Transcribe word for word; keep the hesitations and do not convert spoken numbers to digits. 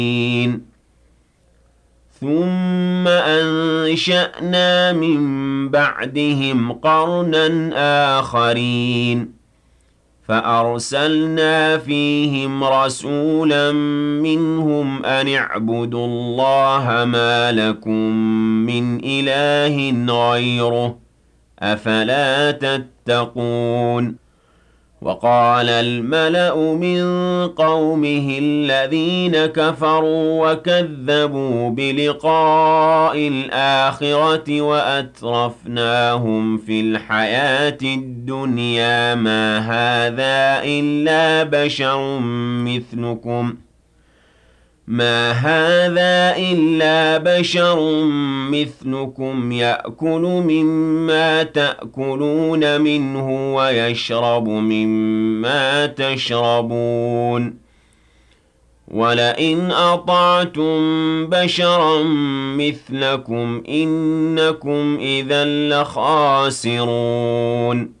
ثم أنشأنا من بعدهم قرنا آخرين فأرسلنا فيهم رسولا منهم أن اعبدوا الله ما لكم من إله غيره أفلا تتقون وقال الملأ من قومه الذين كفروا وكذبوا بلقاء الآخرة وأترفناهم في الحياة الدنيا ما هذا إلا بشر مثلكم ما هذا إلا بشر مثلكم يأكل مما تأكلون منه ويشرب مما تشربون ولئن أطعتم بشرا مثلكم إنكم إذا لخاسرون